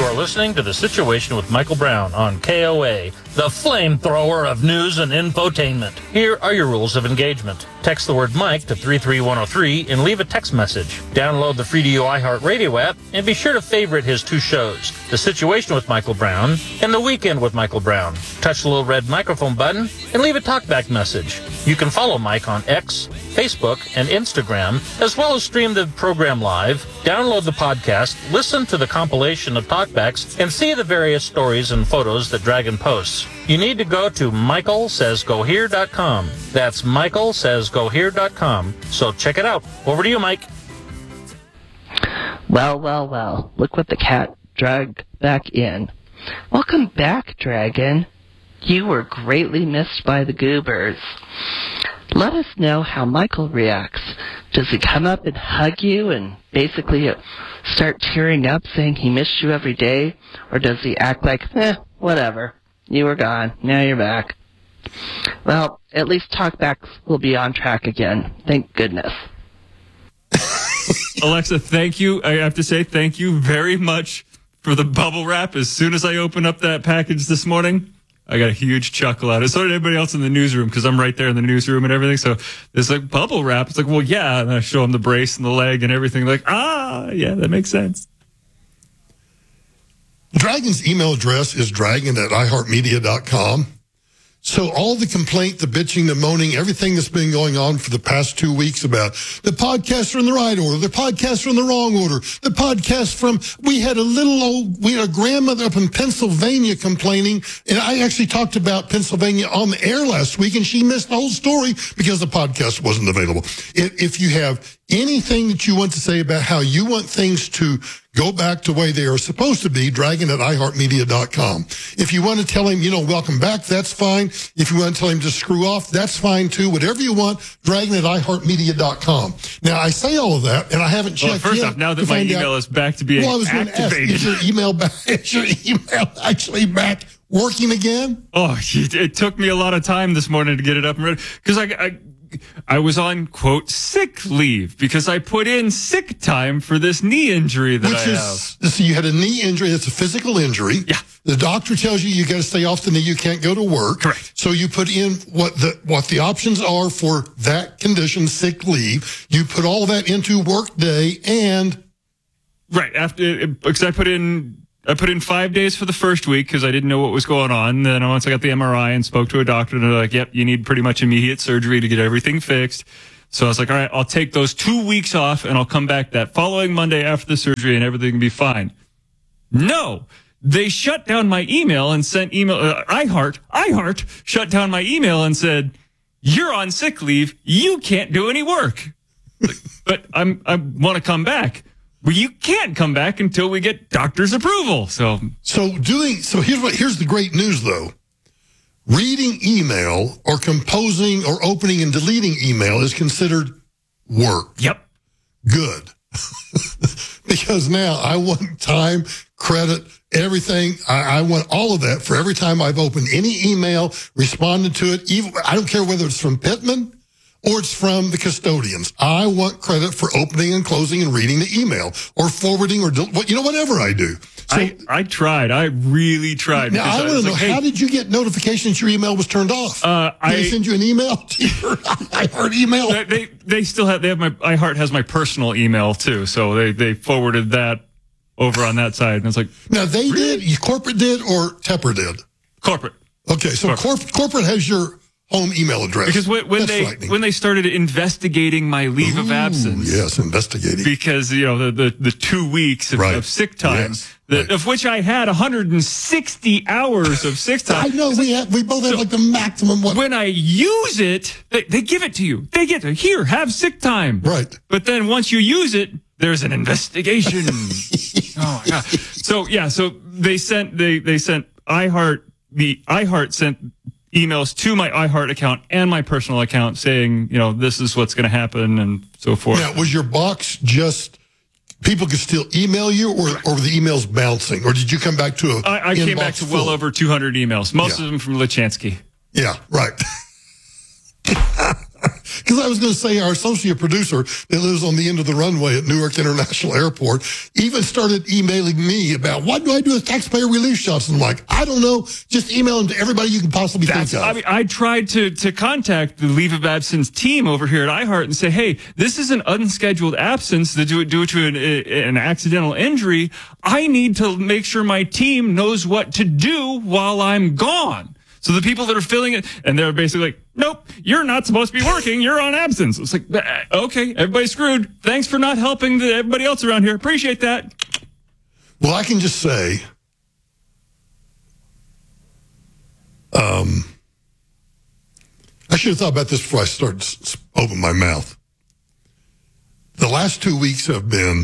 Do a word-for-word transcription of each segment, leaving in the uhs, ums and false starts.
are listening to The Situation with Michael Brown on K O A, the flamethrower of news and infotainment. Here are your rules of engagement. Text the word Mike to three three one oh three and leave a text message. Download the free to you iHeartRadio app and be sure to favorite his two shows, The Situation with Michael Brown and The Weekend with Michael Brown. Touch the little red microphone button and leave a talkback message. You can follow Mike on X, Facebook, and Instagram, as well as stream the program live, download the podcast, listen to the compilation of talkbacks, and see the various stories and photos that Dragon posts. You need to go to michael says go here dot com. That's michael says go here dot com. So check it out. Over to you, Mike. Well, well, well. Look what the cat dragged back in. Welcome back, Dragon. You were greatly missed by the goobers. Let us know how Michael reacts. Does he come up and hug you and basically start tearing up saying he missed you every day? Or does he act like, eh, whatever. You were gone. Now you're back. Well, at least talkbacks will be on track again. Thank goodness. Alexa, thank you. I have to say thank you very much for the bubble wrap. As soon as I opened up that package this morning, I got a huge chuckle out of it. So did everybody else in the newsroom, because I'm right there in the newsroom and everything. So there's like bubble wrap. It's like, well, yeah. And I show them the brace and the leg and everything. Like, ah, yeah, that makes sense. Dragon's email address is dragon at iheartmedia dot com. So all the complaint, the bitching, the moaning, everything that's been going on for the past two weeks about the podcasts are in the right order, the podcasts are in the wrong order, the podcast from, we had a little old, we had a grandmother up in Pennsylvania complaining, and I actually talked about Pennsylvania on the air last week, and she missed the whole story because the podcast wasn't available. If, if you have anything that you want to say about how you want things to go back to the way they are supposed to be, dragon at iheartmedia dot com. If you want to tell him, you know, welcome back, that's fine. If you want to tell him to screw off, that's fine too. Whatever you want, dragon at iheartmedia dot com. Now, I say all of that, and I haven't checked well, first yet off, now that my email out, is back to being well, I was going to ask, is your email back? Is your email actually back working again? Oh, it, it took me a lot of time this morning to get it up and ready. Because I... I I was on, quote, sick leave because I put in sick time for this knee injury that Which I is, have. So you had a knee injury. It's a physical injury. Yeah. The doctor tells you you got to stay off the knee. You can't go to work. Correct. So you put in what the what the options are for that condition, sick leave. You put all that into work day and... Right. After, because I put in... I put in five days for the first week because I didn't know what was going on. Then once I got the M R I and spoke to a doctor, and they're like, yep, you need pretty much immediate surgery to get everything fixed. So I was like, all right, I'll take those two weeks off and I'll come back that following Monday after the surgery and everything will be fine. No, they shut down my email and sent email. Uh, iHeart, iHeart shut down my email and said, you're on sick leave. You can't do any work. But I'm, I want to come back. Well, you can't come back until we get doctor's approval. So, so doing so. Here's what. Here's the great news, though. Reading email or composing or opening and deleting email is considered work. Yep. Good. Because now I want time, credit, everything. I, I want all of that for every time I've opened any email, responded to it. Even I don't care whether it's from Pittman or it's from the custodians. I want credit for opening and closing and reading the email or forwarding or, you know, whatever I do. So, I, I tried. I really tried. Now, I want to know, like, hey, how did you get notifications your email was turned off? Uh, did I, they send you an email to your iHeart email? They, they, they still have, they have my, iHeart has my personal email too. So they, they forwarded that over on that side. And it's like, now they really? did, corporate did or Tepper did? Corporate. Okay. So corporate, corp, corporate has your home email address. Because when, when they when they started investigating my leave Ooh, of absence, yes, investigating, because you know the the, the two weeks of, right. of sick time, yes. the, right. of which I had one hundred sixty hours of sick time. I know we have, we both have so like the maximum one. When I use it, they, they give it to you. They get to here, have sick time. Right. But then once you use it, there's an investigation. Oh my god. So yeah, so they sent they they sent iHeart the iHeart sent emails to my iHeart account and my personal account saying, you know, this is what's going to happen and so forth. Now, was your box just people could still email you, or, or were the emails bouncing, or did you come back to a I, I came back to full? well over two hundred emails, most yeah. of them from Lachansky. Yeah, right. Because I was going to say our associate producer that lives on the end of the runway at Newark International Airport even started emailing me about what do I do with taxpayer relief shots? And I'm like, I don't know. Just email them to everybody you can possibly That's, think of. I mean, I tried to to contact the leave of absence team over here at iHeart and say, hey, this is an unscheduled absence due, due to an, an accidental injury. I need to make sure my team knows what to do while I'm gone. So the people that are filling it, and they're basically like, nope, you're not supposed to be working. You're on absence. It's like, okay, everybody's screwed. Thanks for not helping the, everybody else around here. Appreciate that. Well, I can just say, um, I should have thought about this before I started to open my mouth. The last two weeks have been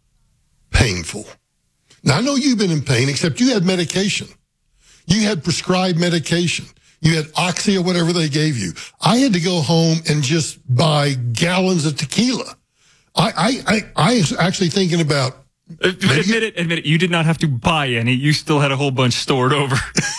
painful. Now, I know you've been in pain, except you had medication. You had prescribed medication. You had Oxy or whatever they gave you. I had to go home and just buy gallons of tequila. I, I, I, I was actually thinking about... Admit it, admit it. You did not have to buy any. You still had a whole bunch stored over.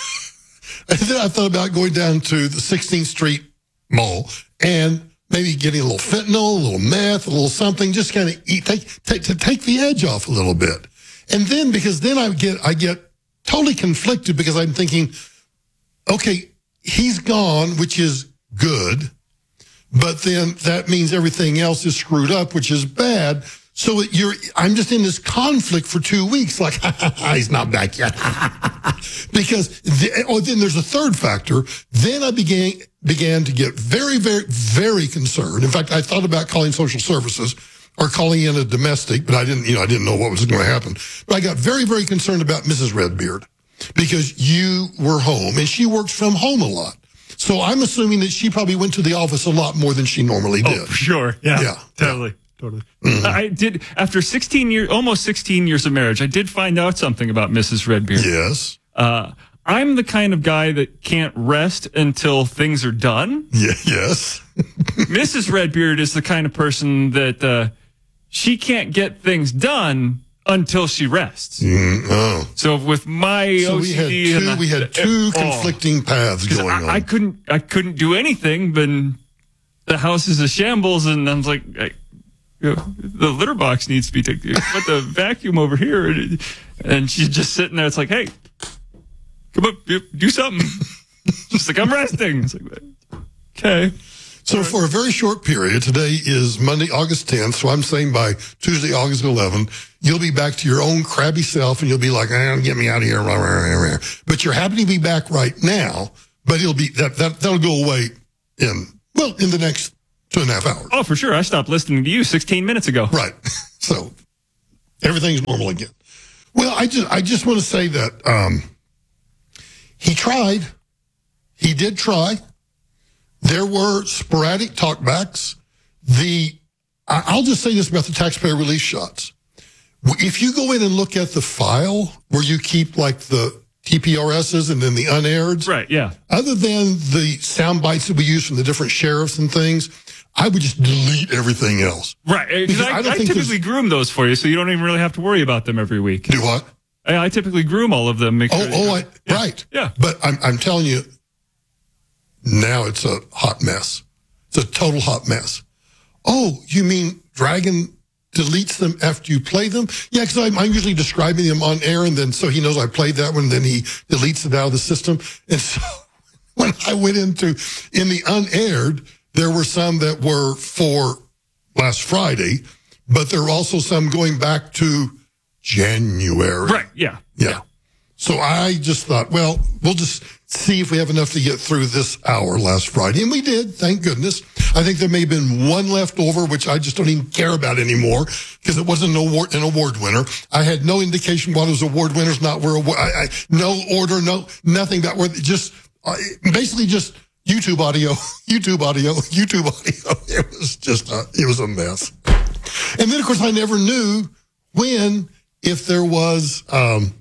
And then I thought about going down to the sixteenth Street Mall and maybe getting a little fentanyl, a little meth, a little something, just kind of eat, take, take, to take the edge off a little bit. And then, because then I get, I get totally conflicted because I'm thinking, okay, he's gone, which is good, but then that means everything else is screwed up, which is bad. So you're, I'm just in this conflict for two weeks, like, he's not back yet. Because, the, oh, then there's a third factor. Then I began, began to get very, very, very concerned. In fact, I thought about calling social services or calling in a domestic, but I didn't, you know, I didn't know what was going to happen. But I got very, very concerned about Missus Redbeard because you were home and she works from home a lot. So I'm assuming that she probably went to the office a lot more than she normally did. Oh, for sure. Yeah. Yeah. Totally. Totally. Mm-hmm. I did, after sixteen years, almost sixteen years of marriage, I did find out something about Missus Redbeard. Yes. Uh, I'm the kind of guy that can't rest until things are done. Yeah, yes. Missus Redbeard is the kind of person that uh, she can't get things done until she rests. Mm, oh. So with my so O C D, we had two, and we had two oh, conflicting paths going I, on. I couldn't, I couldn't do anything, but the house is a shambles, and I was like, I, you know, the litter box needs to be taken. Put the vacuum over here, and she's just sitting there. It's like, hey, come up, do something. Just like, I'm resting. It's like, okay. So right. For a very short period, today is Monday, August tenth. So I'm saying by Tuesday, August eleventh, you'll be back to your own crabby self, and you'll be like, eh, get me out of here. But you're happy to be back right now. But it'll be that that that'll go away in well in the next two and a half hours. Oh, for sure. I stopped listening to you sixteen minutes ago. Right. So everything's normal again. Well, I just I just want to say that um, he tried. He did try. There were sporadic talkbacks. The I'll just say this about the taxpayer relief shots. If you go in and look at the file where you keep like the T P R Ss and then the unaireds, right? Yeah. Other than the sound bites that we use from the different sheriffs and things, I would just delete everything else. Right. Because I, I, I typically groom those for you, so you don't even really have to worry about them every week. Do what? I, I typically groom all of them. Make oh, sure oh, I, yeah. right. Yeah. But I'm I'm telling you. Now it's a hot mess. It's a total hot mess. Oh, you mean Dragon deletes them after you play them? Yeah, because I'm, I'm usually describing them on air, and then so he knows I played that one, then he deletes it out of the system. And so when I went into, in the unaired, there were some that were for last Friday, but there were also some going back to January. Right, yeah. Yeah. yeah. So I just thought, well, we'll just see if we have enough to get through this hour last Friday. And we did, thank goodness. I think there may have been one left over, which I just don't even care about anymore because it wasn't an award, an award winner. I had no indication what those award winners not were. I, I, no order, no, nothing that were just, uh, basically just YouTube audio, YouTube audio, YouTube audio. It was just, a, it was a mess. And then, of course, I never knew when, if there was, um,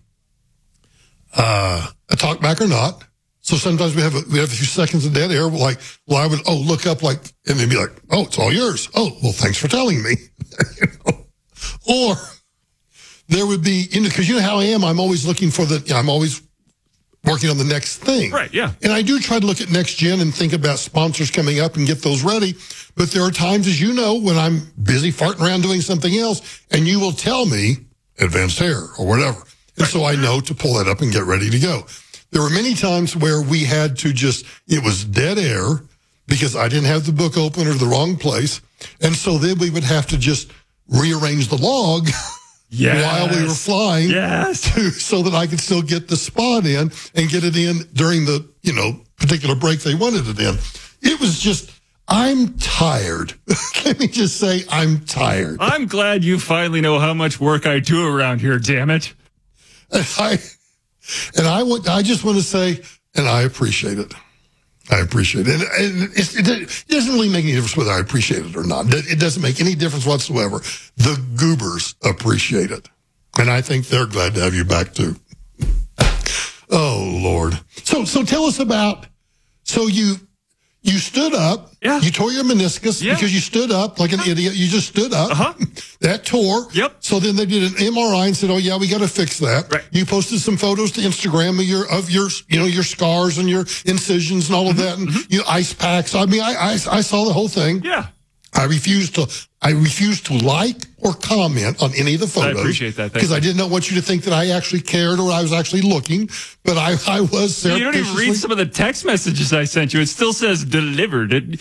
Uh, a talkback or not. So sometimes we have a, we have a few seconds of dead air. Like, well, I would, oh, look up like, and they'd be like, oh, it's all yours. Oh, well, thanks for telling me. you know? Or there would be, you know, because you know how I am. I'm always looking for the, you know, I'm always working on the next thing. Right, yeah. And I do try to look at next gen and think about sponsors coming up and get those ready. But there are times, as you know, when I'm busy farting around doing something else, and you will tell me advanced hair or whatever. And so I know to pull that up and get ready to go. There were many times where we had to just, it was dead air because I didn't have the book open or the wrong place. And so then we would have to just rearrange the log yes. while we were flying yes. to, so that I could still get the spot in and get it in during the, you know, particular break they wanted it in. It was just, I'm tired. Let me just say I'm tired. I'm glad you finally know how much work I do around here, damn it. And I, and I, want, I just want to say, and I appreciate it. I appreciate it. And, and it's, it, it doesn't really make any difference whether I appreciate it or not. It doesn't make any difference whatsoever. The goobers appreciate it. And I think they're glad to have you back too. Oh, Lord. So, so tell us about, so you, you stood up. Yeah. You tore your meniscus yeah. because you stood up like an idiot. You just stood up. Uh-huh. That tore. Yep. So then they did an M R I and said, "Oh yeah, we got to fix that." Right. You posted some photos to Instagram of your of your you know your scars and your incisions and all of that, and mm-hmm. you ice packs. I mean, I, I I saw the whole thing. Yeah. I refused to I refused to like or comment on any of the photos. I appreciate that because I did not want you to think that I actually cared or I was actually looking, but I I was. You don't even read some of the text messages I sent you. It still says delivered. It...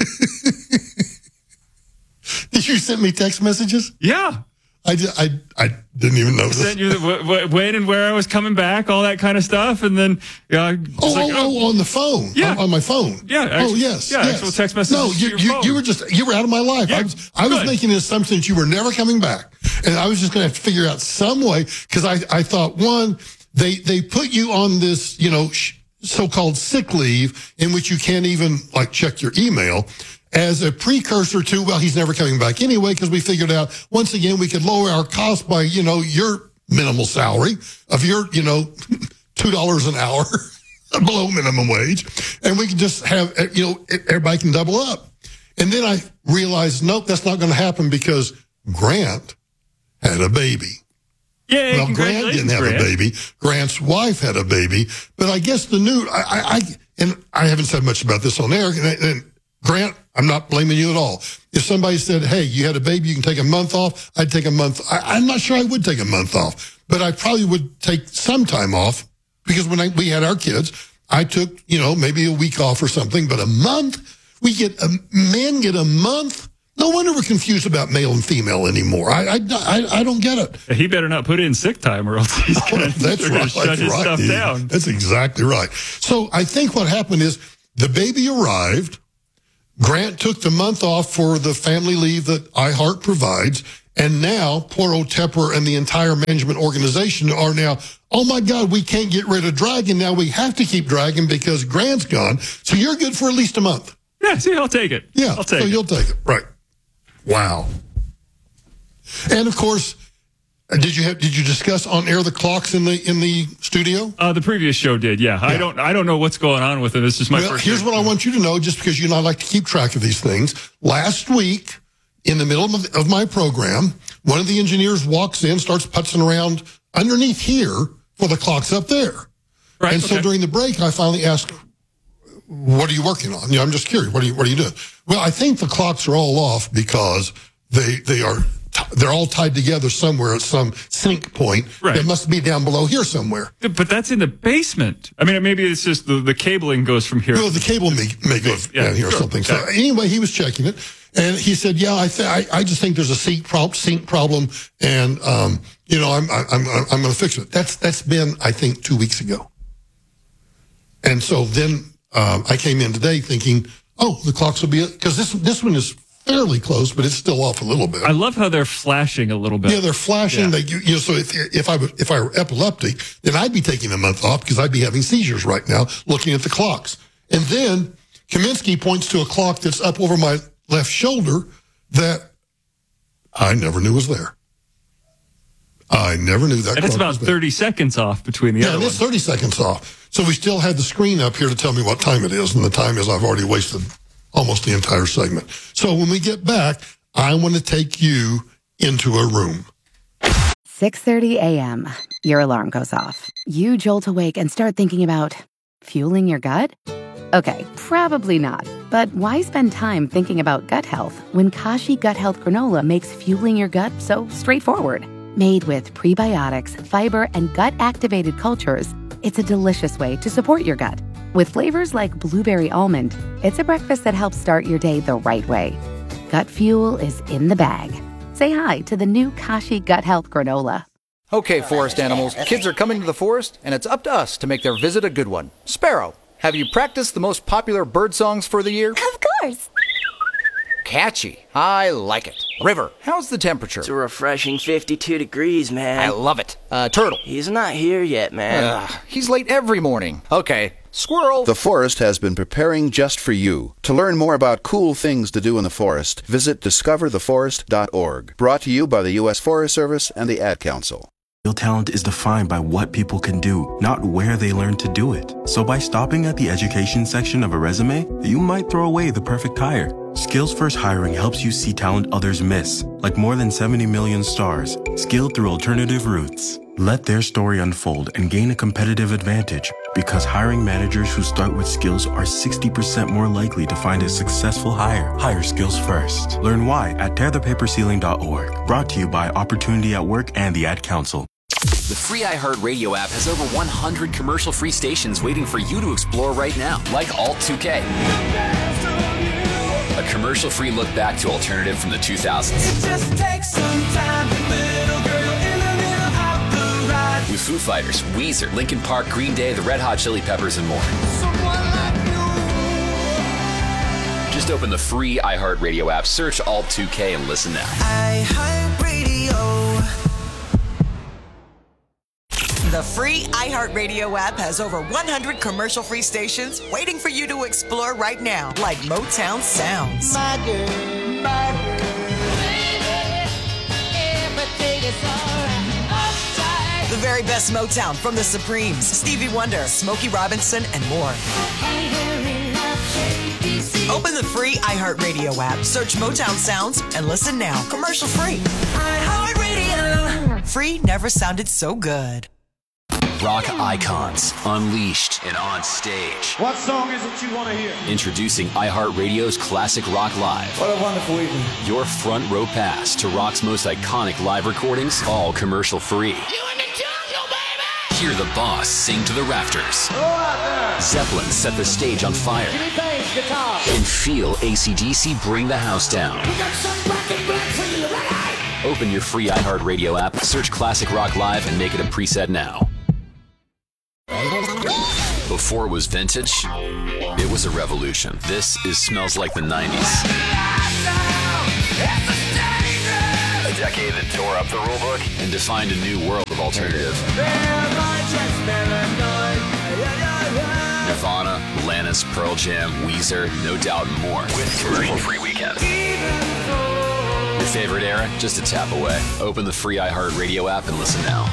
Did you send me text messages? Yeah. I, did, I, I didn't even notice. I sent you the, w- w- when and where I was coming back, all that kind of stuff, and then yeah. Oh, like, oh, oh, on the phone. Yeah, on, on my phone. Yeah. Actually, oh, yes. Yeah. Yes. Actual text messages. No, you, to your you, phone. you were just you were out of my life. Yeah, I was I was good. making an assumption that you were never coming back, and I was just going to have to figure out some way because I I thought one they they put you on this you know sh- so-called sick leave in which you can't even like check your email. As a precursor to, well, he's never coming back anyway, because we figured out, once again, we could lower our cost by, you know, your minimal salary of your, you know, two dollars an hour below minimum wage. And we can just have, you know, everybody can double up. And then I realized, nope, that's not going to happen because Grant had a baby. Yay, well, Grant didn't have Grant. a baby. Grant's wife had a baby. But I guess the new, I, I, I and I haven't said much about this on air, and, and Grant, I'm not blaming you at all. If somebody said, hey, you had a baby, you can take a month off, I'd take a month. I, I'm not sure I would take a month off, but I probably would take some time off because when I, we had our kids, I took, you know, maybe a week off or something, but a month, we get, a, men get a month. No wonder we're confused about male and female anymore. I, I, I, I don't get it. He better not put in sick time or else he's going oh, that's to right, shut that's his right. stuff He, down. That's exactly right. So I think what happened is the baby arrived. Grant took the month off for the family leave that iHeart provides, and now poor old Tepper and the entire management organization are now, oh my God, we can't get rid of Dragon. Now we have to keep Dragon because Grant's gone. So you're good for at least a month. Yeah, see, I'll take it. Yeah, I'll take so it. you'll take it. Right. Wow. And of course, did you have, did you discuss on air the clocks in the in the studio? Uh, the previous show did, yeah. yeah. I don't I don't know what's going on with it. This is my well, first. Here's year. what I want you to know, just because you and I like to keep track of these things. Last week, in the middle of, of my program, one of the engineers walks in, starts putzing around underneath here for the clocks up there. Right. And so okay. during the break, I finally asked, "What are you working on?" You know, I'm just curious. What are you What are you doing? Well, I think the clocks are all off because they they are. They're all tied together somewhere at some sync point. Right. It must be down below here somewhere. But that's in the basement. I mean, maybe it's just the, the cabling goes from here. Well, the cable may, may go yeah, down here sure. or something. So Yeah. anyway, he was checking it, and he said, "Yeah, I th- I, I just think there's a sync, prob- sync problem, and um, you know, I'm I'm I'm, I'm going to fix it." That's that's been, I think, two weeks ago. And so then um, I came in today thinking, "Oh, the clocks will be," because this this one is fairly close, but it's still off a little bit. I love how they're flashing a little bit. Yeah, they're flashing. Yeah. They, you know, so if if I if I were epileptic, then I'd be taking a month off because I'd be having seizures right now, looking at the clocks. And then Kaminsky points to a clock that's up over my left shoulder that I never knew was there. I never knew that. And it's clock about was there. thirty seconds off between the Yeah, other and ones. it's thirty seconds off. So we still have the screen up here to tell me what time it is, and the time is I've already wasted almost the entire segment. So when we get back, I want to take you into a room. six thirty a.m. Your alarm goes off. You jolt awake and start thinking about fueling your gut? Okay, probably not. But why spend time thinking about gut health when Kashi Gut Health Granola makes fueling your gut so straightforward? Made with prebiotics, fiber, and gut-activated cultures, it's a delicious way to support your gut. With flavors like blueberry almond, it's a breakfast that helps start your day the right way. Gut fuel is in the bag. Say hi to the new Kashi Gut Health Granola. Okay, forest animals, kids are coming to the forest, and it's up to us to make their visit a good one. Sparrow, have you practiced the most popular bird songs for the year? Of course. Catchy. I like it. River, how's the temperature? It's a refreshing fifty-two degrees, man. I love it. Uh, Turtle. He's not here yet, man. Ugh, he's late every morning. Okay. Squirrel. The forest has been preparing just for you. To learn more about cool things to do in the forest, visit discover the forest dot org. Brought to you by the U S Forest Service and the Ad Council. Real talent is defined by what people can do, not where they learn to do it. So by stopping at the education section of a resume, you might throw away the perfect hire. Skills First Hiring helps you see talent others miss, like more than seventy million stars, skilled through alternative routes. Let their story unfold and gain a competitive advantage, because hiring managers who start with skills are sixty percent more likely to find a successful hire. Hire skills first. Learn why at tear the paper ceiling dot org. Brought to you by Opportunity at Work and the Ad Council. The free iHeartRadio app has over one hundred commercial-free stations waiting for you to explore right now, like Alt two K. A commercial-free look back to alternative from the two thousands. It just takes some time, little girl in the middle of the ride. With Foo Fighters, Weezer, Linkin Park, Green Day, the Red Hot Chili Peppers, and more. Someone like you. Just open the free iHeartRadio app, search Alt two K, and listen now. iHeartRadio. The free iHeartRadio app has over one hundred commercial-free stations waiting for you to explore right now, like Motown Sounds. My girl, my girl. Baby, everything is all right. Upside. The very best Motown from the Supremes, Stevie Wonder, Smokey Robinson, and more. Open the free iHeartRadio app, search Motown Sounds, and listen now. Commercial-free. iHeartRadio. Free never sounded so good. Rock icons, unleashed and on stage. What song is it you want to hear? Introducing iHeartRadio's Classic Rock Live. What a wonderful evening. Your front row pass to rock's most iconic live recordings, all commercial free. You in the jungle, baby! Hear the boss sing to the rafters. Go out there! Zeppelin set the stage on fire. Give me bass, guitar. And feel A C D C bring the house down. We got some black and black for you, right? Open your free iHeartRadio app, search Classic Rock Live, and make it a preset now. Before it was vintage, it was a revolution. This is Smells Like the nineties. A decade that tore up the rulebook and defined a new world of alternative. Nirvana, Alanis, Pearl Jam, Weezer, No Doubt, and more. With commercial-free weekends. Your favorite era? Just a tap away. Open the free iHeartRadio app and listen now.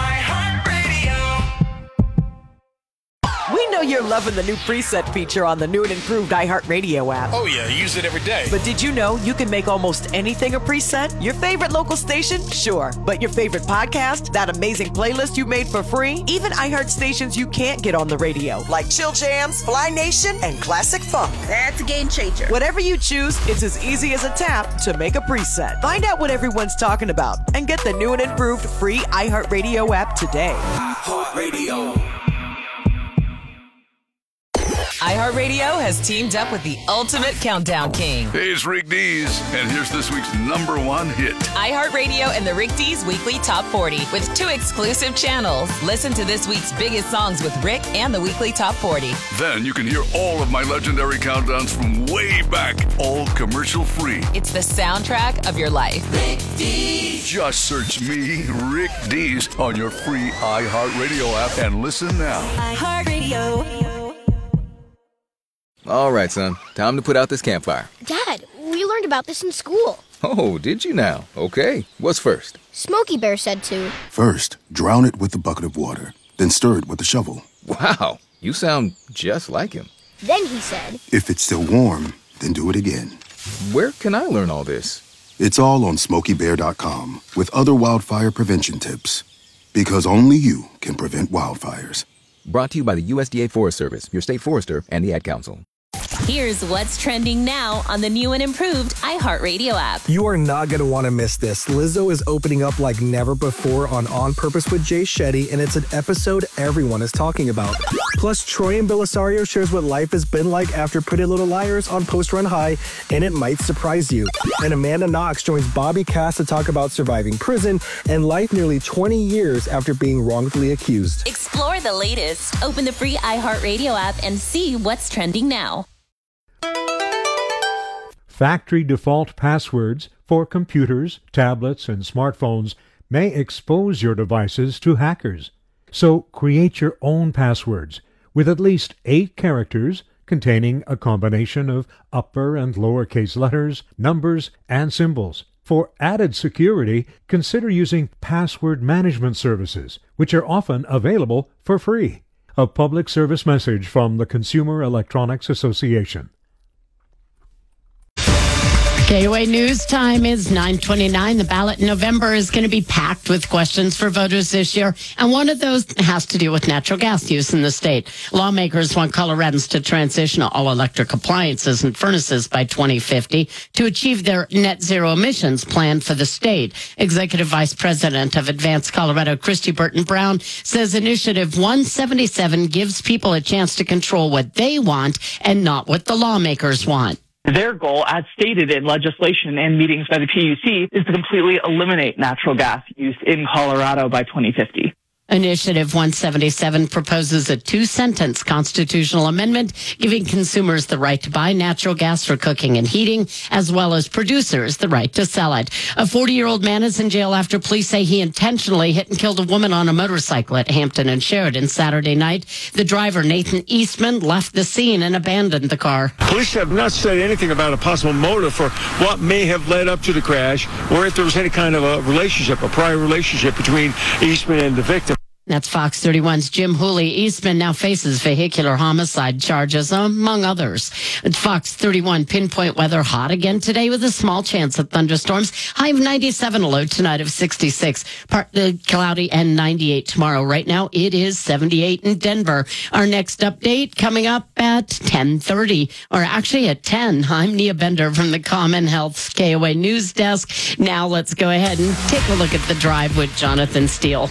We know you're loving the new preset feature on the new and improved iHeartRadio app. Oh yeah, I use it every day. But did you know you can make almost anything a preset? Your favorite local station? Sure. But your favorite podcast? That amazing playlist you made for free? Even iHeart stations you can't get on the radio, like Chill Jams, Fly Nation, and Classic Funk. That's a game changer. Whatever you choose, it's as easy as a tap to make a preset. Find out what everyone's talking about and get the new and improved free iHeartRadio app today. iHeartRadio. iHeartRadio has teamed up with the Ultimate Countdown King. Hey, it's Rick Dees, and here's this week's number one hit. iHeartRadio and the Rick Dees Weekly Top forty with two exclusive channels. Listen to this week's biggest songs with Rick and the Weekly Top forty. Then you can hear all of my legendary countdowns from way back, all commercial free. It's the soundtrack of your life. Rick Dees. Just search me, Rick Dees, on your free iHeartRadio app and listen now. iHeartRadio. All right, son. Time to put out this campfire. Dad, we learned about this in school. Oh, did you now? Okay. What's first? Smokey Bear said to. First, drown it with a bucket of water. Then stir it with a shovel. Wow. You sound just like him. Then he said. If it's still warm, then do it again. Where can I learn all this? It's all on smokey bear dot com with other wildfire prevention tips. Because only you can prevent wildfires. Brought to you by the U S D A Forest Service, your state forester, and the Ad Council. Here's what's trending now on the new and improved iHeartRadio app. You are not going to want to miss this. Lizzo is opening up like never before on On Purpose with Jay Shetty, and it's an episode everyone is talking about. Plus, Troy and Belisario shares what life has been like after Pretty Little Liars on Post Run High, and it might surprise you. And Amanda Knox joins Bobby Cass to talk about surviving prison and life nearly twenty years after being wrongfully accused. Explore the latest. Open the free iHeartRadio app and see what's trending now. Factory default passwords for computers, tablets, and smartphones may expose your devices to hackers. So create your own passwords with at least eight characters containing a combination of upper and lowercase letters, numbers, and symbols. For added security, consider using password management services, which are often available for free. A public service message from the Consumer Electronics Association. K O A News time is nine twenty-nine. The ballot in November is going to be packed with questions for voters this year, and one of those has to do with natural gas use in the state. Lawmakers want Coloradans to transition to all-electric appliances and furnaces by twenty fifty to achieve their net zero emissions plan for the state. Executive Vice President of Advanced Colorado, Christy Burton Brown, says Initiative one seventy-seven gives people a chance to control what they want and not what the lawmakers want. Their goal, as stated in legislation and meetings by the P U C, is to completely eliminate natural gas use in Colorado by twenty fifty. Initiative one seventy-seven proposes a two-sentence constitutional amendment giving consumers the right to buy natural gas for cooking and heating, as well as producers the right to sell it. A forty-year-old man is in jail after police say he intentionally hit and killed a woman on a motorcycle at Hampton and Sheridan Saturday night. The driver, Nathan Eastman, left the scene and abandoned the car. Police have not said anything about a possible motive for what may have led up to the crash, or if there was any kind of a relationship, a prior relationship between Eastman and the victim. That's Fox thirty-one's Jim Hooley. Eastman now faces vehicular homicide charges, among others. At Fox thirty-one, pinpoint weather hot again today with a small chance of thunderstorms. High of ninety-seven, a low tonight of sixty-six. Partly cloudy and ninety-eight tomorrow. Right now it is seventy-eight in Denver. Our next update coming up at ten thirty, or actually at ten. I'm Nia Bender from the Common Health K O A News Desk. Now let's go ahead and take a look at the drive with Jonathan Steele.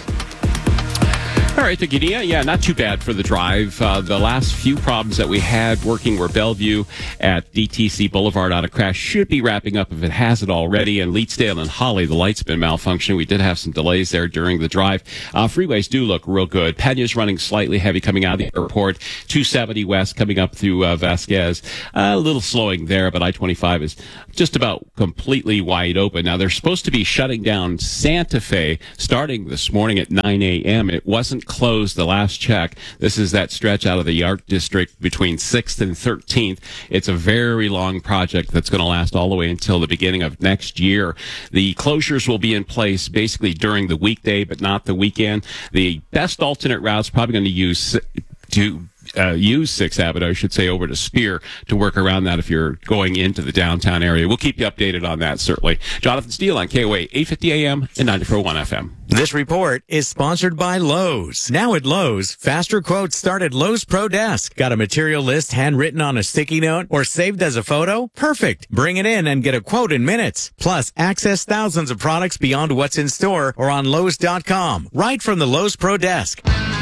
All right, thank you, Nia. Yeah, not too bad for the drive. Uh, the last few problems that we had working were Bellevue at D T C Boulevard out of crash. Should be wrapping up if it hasn't already. And Leetsdale and Holly, the light's been malfunctioning. We did have some delays there during the drive. Uh, freeways do look real good. Pena's running slightly heavy coming out of the airport. two seventy west coming up through uh, Vasquez. Uh, a little slowing there, but I twenty-five is just about completely wide open. Now, they're supposed to be shutting down Santa Fe starting this morning at nine a.m. It wasn't closed the last check. This is that stretch out of the Art District between sixth and thirteenth. It's a very long project that's going to last all the way until the beginning of next year. The closures will be in place basically during the weekday, but not the weekend. The best alternate route's probably going to use to Uh, use sixth Avenue, I should say, over to Spear to work around that if you're going into the downtown area. We'll keep you updated on that, certainly. Jonathan Steele on K O A, eight fifty A M and ninety-four point one F M. This report is sponsored by Lowe's. Now at Lowe's, faster quotes start at Lowe's Pro Desk. Got a material list handwritten on a sticky note or saved as a photo? Perfect. Bring it in and get a quote in minutes. Plus, access thousands of products beyond what's in store or on Lowe's dot com, right from the Lowe's Pro Desk.